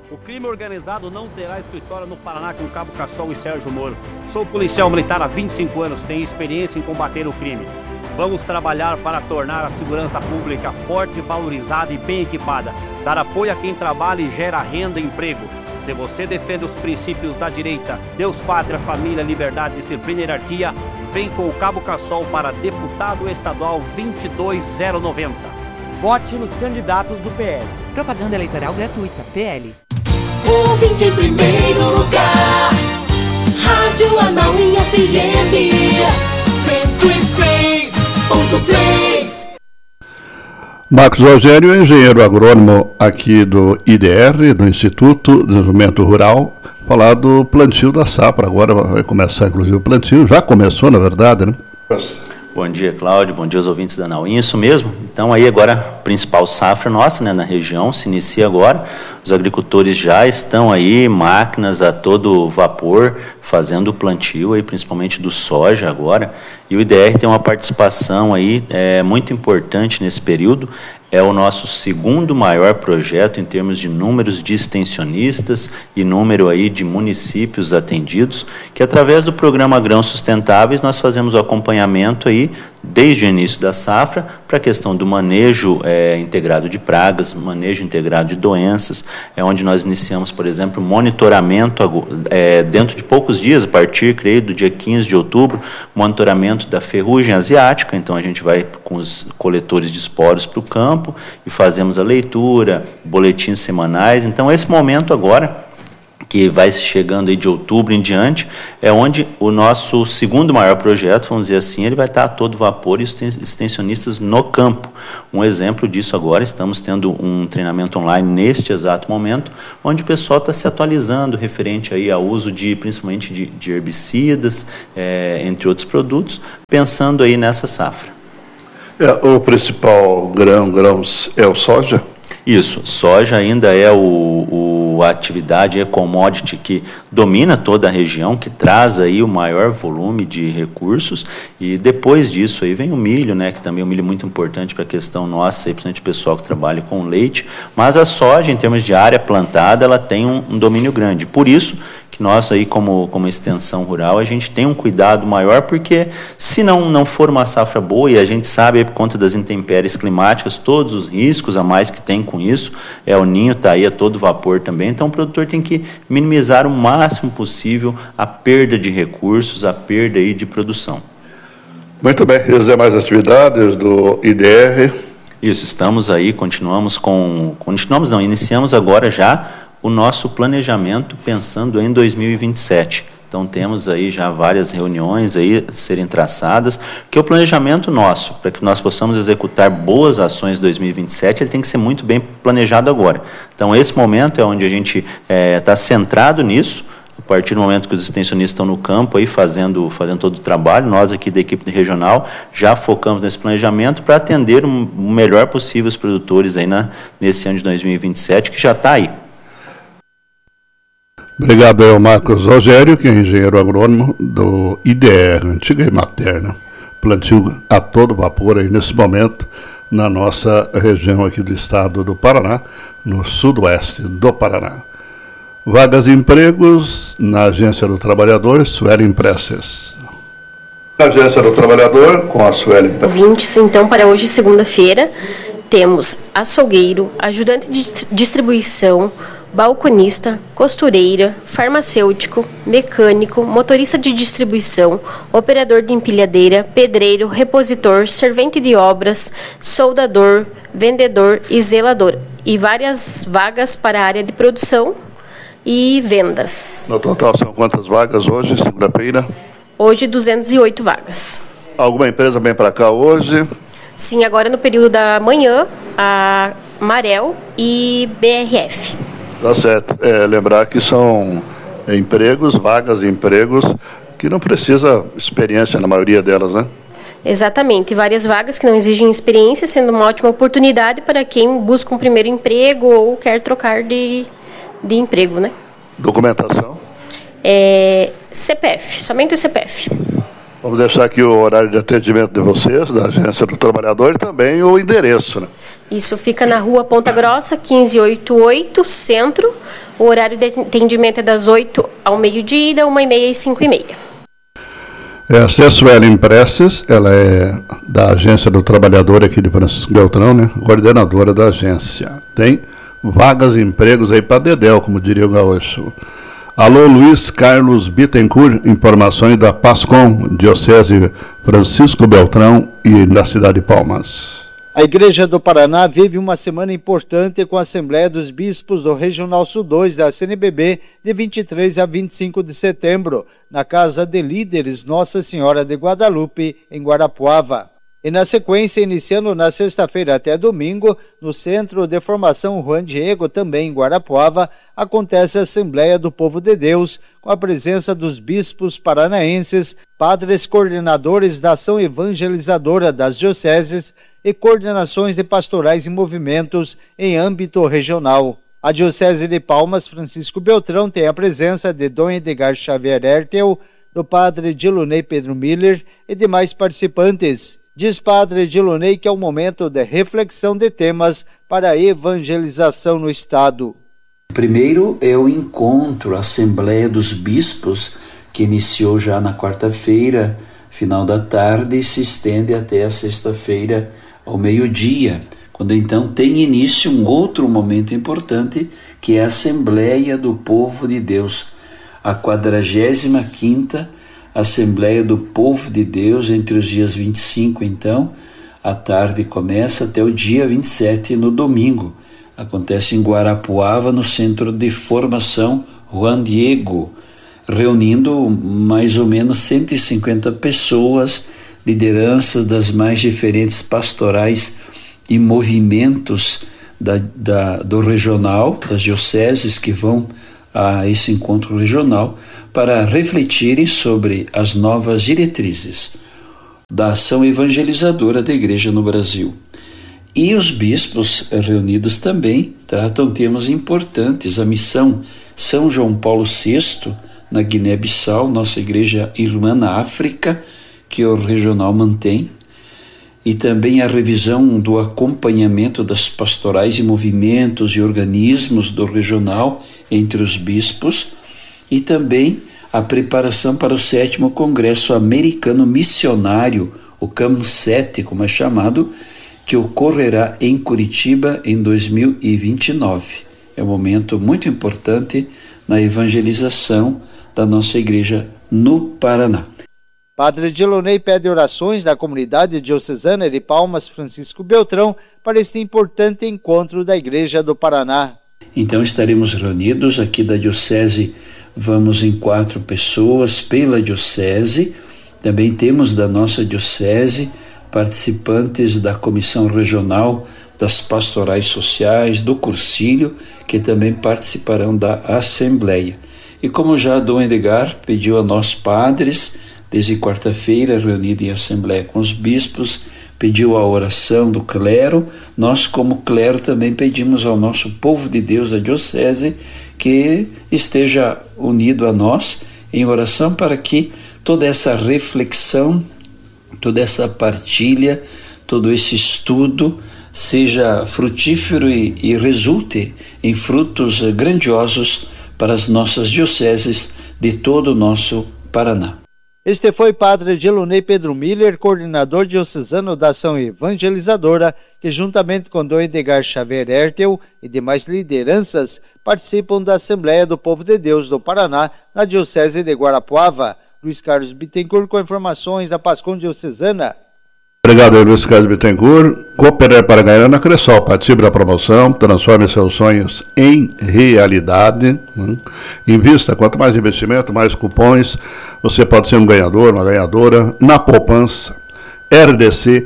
O crime organizado não terá escritório no Paraná com Cabo Cassol e Sérgio Moro. Sou policial militar há 25 anos, tenho experiência em combater o crime. Vamos trabalhar para tornar a segurança pública forte, valorizada e bem equipada. Dar apoio a quem trabalha e gera renda e emprego. Se você defende os princípios da direita, Deus, pátria, família, liberdade, disciplina e hierarquia, vem com o Cabo Cassol para deputado estadual 22090. Vote nos candidatos do PL. Propaganda eleitoral gratuita. PL. Ouvinte em primeiro lugar. Rádio Anauim FM 106.3. Marcos Rogério, engenheiro agrônomo aqui do IDR, do Instituto de Desenvolvimento Rural, falar do plantio da safra. Agora vai começar, inclusive, o plantio. Já começou, na verdade, né? Bom dia, Cláudio. Bom dia aos ouvintes da Anauim. Isso mesmo. Então, aí agora, a principal safra nossa, né, na região, se inicia agora. Os agricultores já estão aí, máquinas a todo vapor, fazendo o plantio, aí, principalmente do soja agora. E o IDR tem uma participação aí muito importante nesse período. É o nosso segundo maior projeto em termos de números de extensionistas e número aí de municípios atendidos, que através do programa Grãos Sustentáveis nós fazemos o acompanhamento aí desde o início da safra para a questão do manejo integrado de pragas, manejo integrado de doenças, onde nós iniciamos, por exemplo, monitoramento dentro de poucos dias, a partir, creio, do dia 15 de outubro, monitoramento da ferrugem asiática. Então a gente vai com os coletores de esporos para o campo e fazemos a leitura, boletins semanais. Então esse momento agora, que vai chegando aí de outubro em diante, é onde o nosso segundo maior projeto, vamos dizer assim, ele vai estar a todo vapor e os extensionistas no campo. Um exemplo disso agora, estamos tendo um treinamento online neste exato momento, onde o pessoal está se atualizando referente aí ao uso principalmente de herbicidas, entre outros produtos, pensando aí nessa safra. O principal grãos é o soja? Isso, soja ainda é a atividade, commodity que domina toda a região, que traz aí o maior volume de recursos, e depois disso aí vem o milho, né, que também é um milho muito importante para a questão nossa, e principalmente o pessoal que trabalha com leite, mas a soja, em termos de área plantada, ela tem um domínio grande. Por isso que nós aí, como extensão rural, a gente tem um cuidado maior, porque se não for uma safra boa, e a gente sabe aí, por conta das intempéries climáticas, todos os riscos a mais que tem com isso, o ninho está aí a todo vapor também, então o produtor tem que minimizar o máximo possível a perda de recursos, a perda aí de produção. Muito bem, e as demais atividades do IDR? Isso, estamos aí, iniciamos agora já o nosso planejamento pensando em 2027. Então temos aí já várias reuniões aí a serem traçadas, que o planejamento nosso, para que nós possamos executar boas ações em 2027, ele tem que ser muito bem planejado agora. Então esse momento é onde a gente está centrado nisso, a partir do momento que os extensionistas estão no campo aí fazendo todo o trabalho, nós aqui da equipe regional já focamos nesse planejamento para atender o melhor possível os produtores aí nesse ano de 2027, que já está aí. Obrigado ao Marcos Rogério, que é engenheiro agrônomo do IDR, antiga Emater, plantio a todo vapor aí nesse momento na nossa região aqui do estado do Paraná, no sudoeste do Paraná. Vagas e empregos na Agência do Trabalhador, Suelen Presses. Agência do Trabalhador, com a Suelen Presses. Ouvintes, então, para hoje, segunda-feira, temos açougueiro, ajudante de distribuição, balconista, costureira, farmacêutico, mecânico, motorista de distribuição, operador de empilhadeira, pedreiro, repositor, servente de obras, soldador, vendedor e zelador. E várias vagas para a área de produção e vendas. No total são quantas vagas hoje, segunda-feira? Hoje, 208 vagas. Alguma empresa vem para cá hoje? Sim, agora no período da manhã, a Marel e BRF. Tá certo. Lembrar que são vagas de empregos, que não precisa experiência na maioria delas, né? Exatamente. Várias vagas que não exigem experiência, sendo uma ótima oportunidade para quem busca um primeiro emprego ou quer trocar de emprego, né? Documentação? CPF, somente o CPF. Vamos deixar aqui o horário de atendimento de vocês, da Agência do Trabalhador, e também o endereço, né? Isso fica na rua Ponta Grossa, 1588, Centro, O horário de atendimento é das 8 ao meio-dia e da 1h30 às 5h30. A Suelen Prestes, ela é da Agência do Trabalhador aqui de Francisco Beltrão, né? Coordenadora da agência. Tem vagas e empregos aí para dedéu, como diria o gaúcho. Alô, Luiz Carlos Bittencourt, informações da PASCOM, Diocese Francisco Beltrão e da cidade de Palmas. A Igreja do Paraná vive uma semana importante com a Assembleia dos Bispos do Regional Sul 2 da CNBB de 23 a 25 de setembro, na Casa de Líderes Nossa Senhora de Guadalupe, em Guarapuava. E na sequência, iniciando na sexta-feira até domingo, no Centro de Formação Juan Diego, também em Guarapuava, acontece a Assembleia do Povo de Deus, com a presença dos bispos paranaenses, padres coordenadores da ação evangelizadora das dioceses e coordenações de pastorais e movimentos em âmbito regional. A Diocese de Palmas, Francisco Beltrão, tem a presença de Dom Edgar Xavier Hertel, do padre Dilonei Pedro Miller e demais participantes. Diz padre Dilonei que é um momento de reflexão de temas para a evangelização no Estado. Primeiro é o encontro, a Assembleia dos Bispos, que iniciou já na quarta-feira, final da tarde, e se estende até a sexta-feira ao meio-dia, quando então tem início um outro momento importante, que é a Assembleia do Povo de Deus, a 45ª Assembleia do Povo de Deus, entre os dias 25, então, à tarde começa até o dia 27, no domingo. Acontece em Guarapuava, no Centro de Formação Juan Diego, reunindo mais ou menos 150 pessoas, lideranças das mais diferentes pastorais e movimentos do regional, das dioceses que vão a esse encontro regional, para refletirem sobre as novas diretrizes da ação evangelizadora da Igreja no Brasil. E os bispos reunidos também tratam temas importantes, a missão São João Paulo VI na Guiné-Bissau, nossa igreja irmã na África, que o regional mantém, e também a revisão do acompanhamento das pastorais e movimentos e organismos do regional entre os bispos, e também a preparação para o 7º Congresso Americano Missionário, o CAM7, como é chamado, que ocorrerá em Curitiba em 2029. É um momento muito importante na evangelização da nossa igreja no Paraná. Padre Dilonei pede orações da comunidade diocesana de Palmas Francisco Beltrão para este importante encontro da Igreja do Paraná. Então estaremos reunidos aqui da Diocese, vamos em 4 pessoas pela Diocese, também temos da nossa Diocese participantes da Comissão Regional das Pastorais Sociais, do Cursilho, que também participarão da Assembleia. E como já Dom Edgar pediu a nós padres, desde quarta-feira, reunido em Assembleia com os bispos, pediu a oração do clero, nós como clero também pedimos ao nosso povo de Deus da Diocese que esteja unido a nós em oração para que toda essa reflexão, toda essa partilha, todo esse estudo seja frutífero e resulte em frutos grandiosos para as nossas dioceses de todo o nosso Paraná. Este foi padre Dilonei Pedro Miller, coordenador diocesano da ação evangelizadora, que juntamente com Dom Edgar Xavier Hertel e demais lideranças participam da Assembleia do Povo de Deus do Paraná, na Diocese de Guarapuava. Luiz Carlos Bittencourt com informações da PASCOM Diocesana. Obrigado, Luiz Carlos Bittencourt. Cooperar para ganhar na Cressol. Participe da promoção, transforme seus sonhos em realidade. Invista, quanto mais investimento, mais cupons. Você pode ser um ganhador, uma ganhadora na poupança. RDC,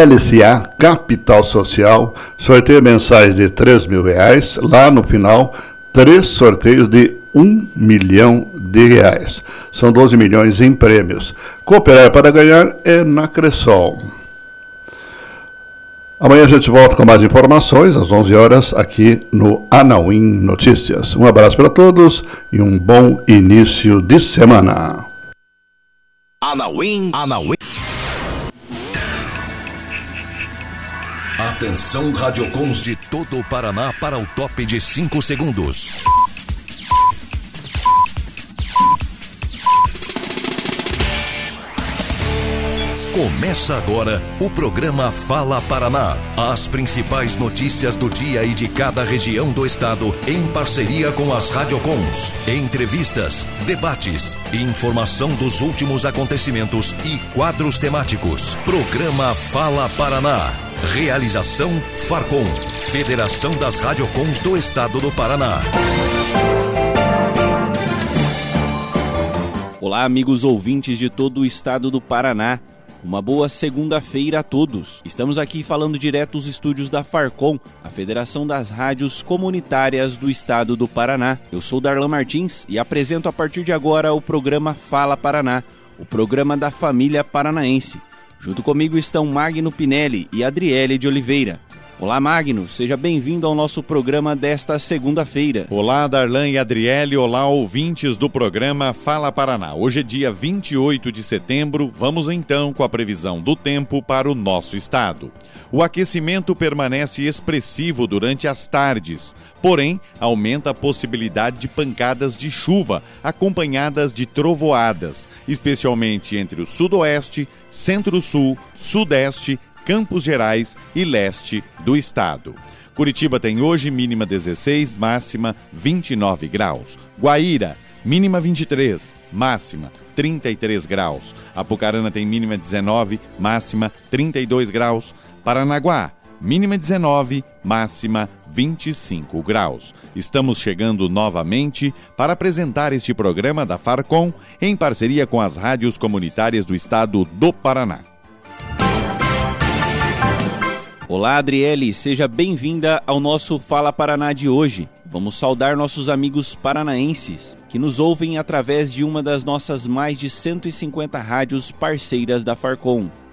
LCA, Capital Social. Sorteio mensais de R$3.000. Lá no final, 3 sorteios de R$1 milhão. São 12 milhões em prêmios. Cooperar para ganhar é na Cressol. Amanhã a gente volta com mais informações, às 11 horas, aqui no Anauim Notícias. Um abraço para todos e um bom início de semana. Anauim. Atenção, radiocons de todo o Paraná para o top de 5 segundos. Começa agora o programa Fala Paraná. As principais notícias do dia e de cada região do estado em parceria com as Radiocons. Entrevistas, debates, informação dos últimos acontecimentos e quadros temáticos. Programa Fala Paraná. Realização Farcom, Federação das Radiocons do Estado do Paraná. Olá, amigos ouvintes de todo o estado do Paraná. Uma boa segunda-feira a todos. Estamos aqui falando direto dos estúdios da Farcom, a Federação das Rádios Comunitárias do Estado do Paraná. Eu sou Darlan Martins e apresento a partir de agora o programa Fala Paraná, o programa da família paranaense. Junto comigo estão Magno Pinelli e Adriele de Oliveira. Olá, Magno, seja bem-vindo ao nosso programa desta segunda-feira. Olá, Darlan e Adriele, olá, ouvintes do programa Fala Paraná. Hoje é dia 28 de setembro, vamos então com a previsão do tempo para o nosso estado. O aquecimento permanece expressivo durante as tardes, porém, aumenta a possibilidade de pancadas de chuva, acompanhadas de trovoadas, especialmente entre o sudoeste, centro-sul, sudeste, Campos Gerais e leste do estado. Curitiba tem hoje mínima 16, máxima 29 graus. Guaíra, mínima 23, máxima 33 graus. Apucarana tem mínima 19, máxima 32 graus. Paranaguá, mínima 19, máxima 25 graus. Estamos chegando novamente para apresentar este programa da Farcom em parceria com as rádios comunitárias do estado do Paraná. Olá, Adriele, seja bem-vinda ao nosso Fala Paraná de hoje. Vamos saudar nossos amigos paranaenses que nos ouvem através de uma das nossas mais de 150 rádios parceiras da Farcom.